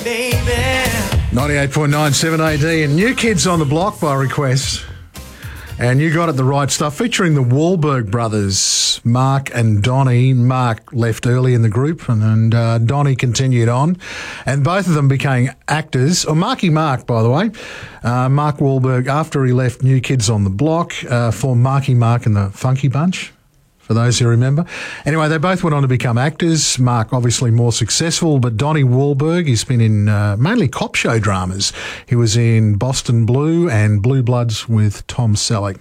baby. 98.97 AD and New Kids on the Block by request. And you got it the right stuff. Featuring the Wahlberg brothers, Mark and Donnie. Mark left early in the group and Donnie continued on. And both of them became actors. Marky Mark, by the way. Mark Wahlberg, after he left New Kids on the Block, formed Marky Mark and the Funky Bunch, for those who remember. Anyway, they both went on to become actors. Mark obviously more successful, but Donnie Wahlberg, he's been in mainly cop show dramas. He was in Boston Blue and Blue Bloods with Tom Selleck.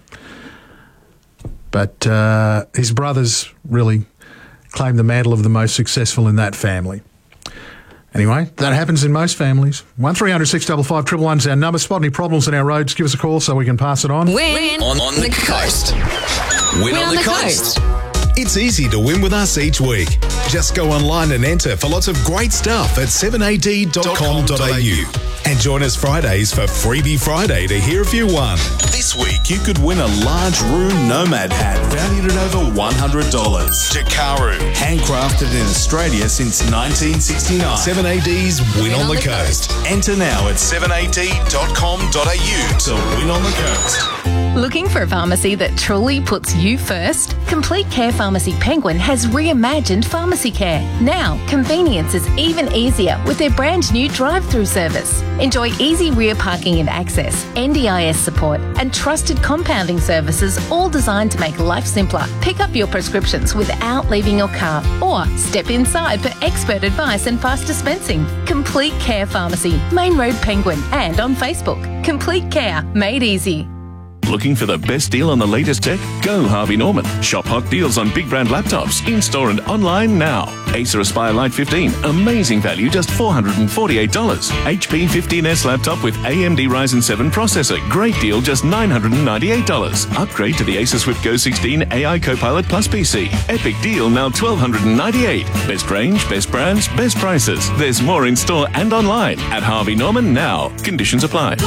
But his brothers really claimed the mantle of the most successful in that family. Anyway, that happens in most families. 1300 655 111 is our number. Spot any problems in our roads, give us a call so we can pass it on. Win on the coast. Win on the coast. It's easy to win with us each week. Just go online and enter for lots of great stuff at 7ad.com.au. And join us Fridays for Freebie Friday to hear if you won. This week, you could win a large room Nomad hat valued at over $100. Jakaru, handcrafted in Australia since 1969. 7AD's Win on the Coast. Enter now at 7ad.com.au to win on the coast. Looking for a pharmacy that truly puts you first? Complete Care Pharmacy Penguin has reimagined pharmacy care. Now, convenience is even easier with their brand new drive-through service. Enjoy easy rear parking and access, NDIS support, and trusted compounding services, all designed to make life simpler. Pick up your prescriptions without leaving your car, or step inside for expert advice and fast dispensing. Complete Care Pharmacy, Main Road Penguin, and on Facebook. Complete Care, made easy. Looking for the best deal on the latest tech? Go Harvey Norman. Shop hot deals on big brand laptops, in-store and online now. Acer Aspire Lite 15, amazing value, just $448. HP 15S laptop with AMD Ryzen 7 processor, great deal, just $998. Upgrade to the Acer Swift Go 16 AI Copilot Plus PC. Epic deal, now $1,298. Best range, best brands, best prices. There's more in store and online at Harvey Norman now. Conditions apply.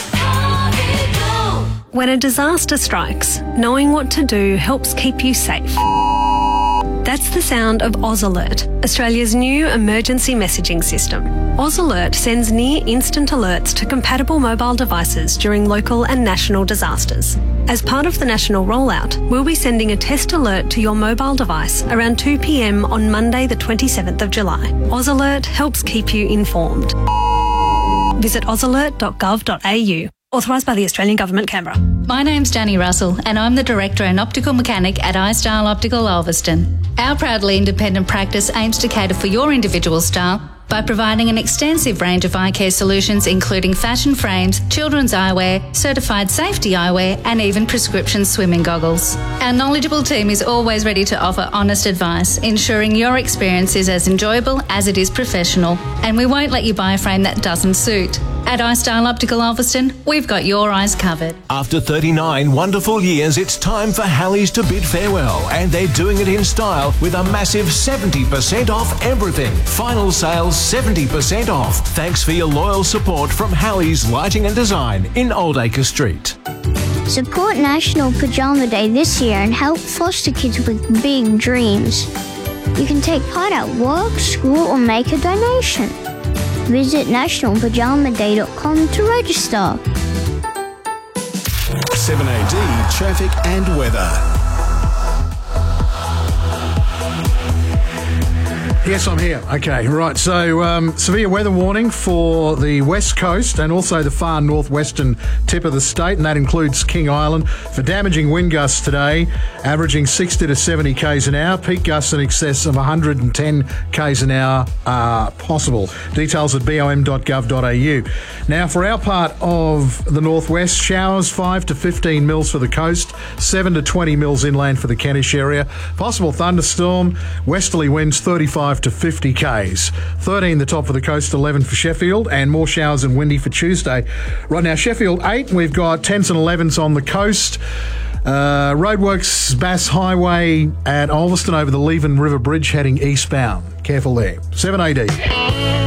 When a disaster strikes, knowing what to do helps keep you safe. That's the sound of Oz Alert, Australia's new emergency messaging system. Oz Alert sends near-instant alerts to compatible mobile devices during local and national disasters. As part of the national rollout, we'll be sending a test alert to your mobile device around 2 p.m. on Monday the 27th of July. Oz Alert helps keep you informed. Visit ozalert.gov.au. Authorised by the Australian Government, Canberra. My name's Danny Russell and I'm the Director and Optical Mechanic at iStyle Optical Ulverston. Our proudly independent practice aims to cater for your individual style by providing an extensive range of eye care solutions including fashion frames, children's eyewear, certified safety eyewear and even prescription swimming goggles. Our knowledgeable team is always ready to offer honest advice, ensuring your experience is as enjoyable as it is professional, and we won't let you buy a frame that doesn't suit. At iStyle Optical Ulverston, we've got your eyes covered. After 39 wonderful years, it's time for Halley's to bid farewell, and they're doing it in style with a massive 70% off everything. Final sales 70% off. Thanks for your loyal support from Halley's Lighting and Design in Oldacre Street. Support National Pajama Day this year and help foster kids with big dreams. You can take part at work, school, or make a donation. Visit nationalpajamaday.com to register. 7AD Traffic and Weather. Yes, I'm here. Okay, right. So, severe weather warning for the west coast and also the far northwestern tip of the state, and that includes King Island, for damaging wind gusts today, averaging 60 to 70 k's an hour. Peak gusts in excess of 110 k's an hour are possible. Details at bom.gov.au. Now, for our part of the northwest, showers 5 to 15 mils for the coast, 7 to 20 mils inland for the Kentish area. Possible thunderstorm, westerly winds 35 to 50 k's. 13 the top of the coast, 11 for Sheffield, and more showers and windy for Tuesday. Right now, Sheffield 8, we've got 10s and 11s on the coast. Roadworks Bass Highway at Ulverston over the Leven River Bridge heading eastbound. Careful there. 7AD.